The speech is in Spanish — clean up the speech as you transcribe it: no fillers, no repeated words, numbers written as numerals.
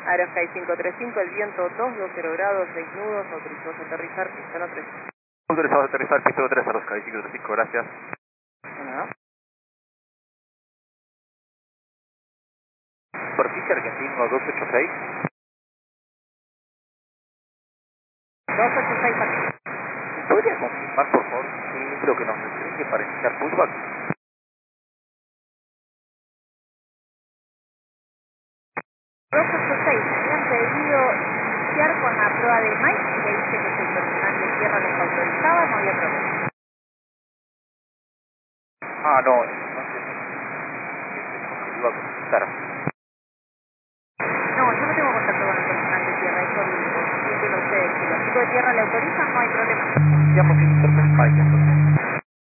Aerosky 535, el viento 220 grados, 6 nudos, autorizados a aterrizar, pista 3. Autorizados a aterrizar, pista 3, Aerosky 535, gracias. Bueno. Superficie Argentino 286. 286 aquí. ¿Podría confirmar, por favor, qué es lo que nos restringe para iniciar pushback? 286, me habían pedido iniciar con la prueba de Mike y le dije que si el personal de tierra les autorizaba, no había problema. Ah, no, entonces tenemos que iba a contestar. No, yo no tengo contacto con el personal de tierra, eso lo entienden ustedes. Si los chicos de tierra le autorizan, no hay problema. Digamos que Internet Mike, entonces.